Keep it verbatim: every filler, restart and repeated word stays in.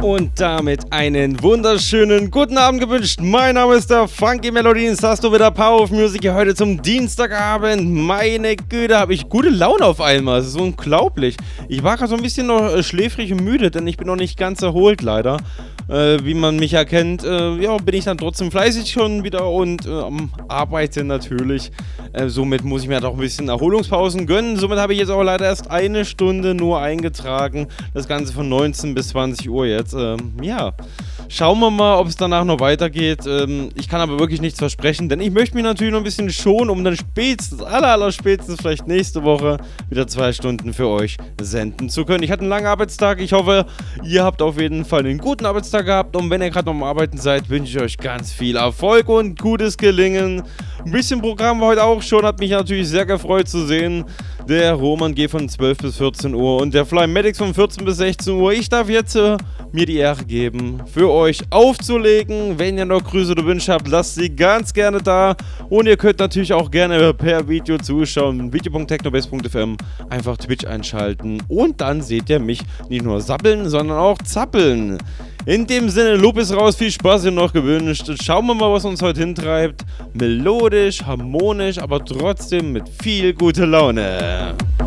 Und damit einen wunderschönen guten Abend gewünscht. Mein Name ist der Funky Melodies. Hast du wieder Power of Music hier heute zum Dienstagabend? Meine Güte, habe ich gute Laune auf einmal. Das ist unglaublich. Ich war gerade so ein bisschen noch äh, schläfrig und müde, denn ich bin noch nicht ganz erholt leider. Äh, wie man mich erkennt, äh, ja, bin ich dann trotzdem fleißig schon wieder und äh, am Arbeiten natürlich. Äh, somit muss ich mir doch ein bisschen Erholungspausen gönnen. Somit habe ich jetzt auch leider erst eine Stunde nur eingetragen. Das Ganze von neunzehn bis zwanzig Uhr jetzt. Ähm, ja, schauen wir mal, ob es danach noch weitergeht. Ähm, ich kann aber wirklich nichts versprechen, denn ich möchte mich natürlich noch ein bisschen schonen, um dann spätestens, aller, aller spätestens vielleicht nächste Woche wieder zwei Stunden für euch senden zu können. Ich hatte einen langen Arbeitstag. Ich hoffe, ihr habt auf jeden Fall einen guten Arbeitstag gehabt, und wenn ihr gerade noch am Arbeiten seid, wünsche ich euch ganz viel Erfolg und gutes Gelingen. Ein bisschen Programm war heute auch schon, hat mich natürlich sehr gefreut zu sehen. Der Roman G von zwölf bis vierzehn Uhr und der Flymatics von vierzehn bis sechzehn Uhr. Ich darf jetzt äh, mir die Ehre geben, für euch aufzulegen. Wenn ihr noch Grüße oder Wünsche habt, lasst sie ganz gerne da. Und ihr könnt natürlich auch gerne per Video zuschauen. video punkt technobase punkt f m, einfach Twitch einschalten. Und dann seht ihr mich nicht nur sappeln, sondern auch zappeln. In dem Sinne, Lob ist raus, viel Spaß ihr noch gewünscht. Schauen wir mal, was uns heute hintreibt. Melodisch, harmonisch, aber trotzdem mit viel guter Laune.